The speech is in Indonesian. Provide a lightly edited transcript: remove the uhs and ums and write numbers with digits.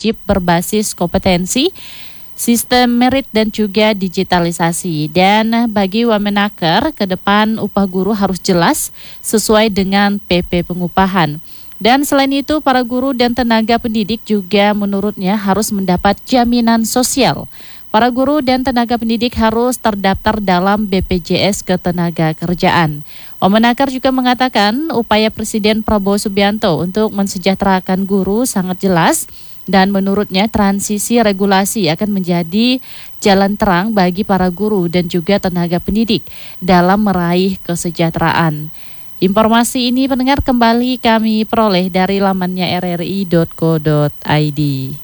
wajib berbasis kompetensi, sistem merit dan juga digitalisasi. Dan bagi Wamenaker, ke depan upah guru harus jelas sesuai dengan PP pengupahan. Dan selain itu, para guru dan tenaga pendidik juga menurutnya harus mendapat jaminan sosial. Para guru dan tenaga pendidik harus terdaftar dalam BPJS Ketenagakerjaan. Wamenaker juga mengatakan upaya Presiden Prabowo Subianto untuk mensejahterakan guru sangat jelas dan menurutnya transisi regulasi akan menjadi jalan terang bagi para guru dan juga tenaga pendidik dalam meraih kesejahteraan. Informasi ini pendengar kembali kami peroleh dari lamannya rri.co.id.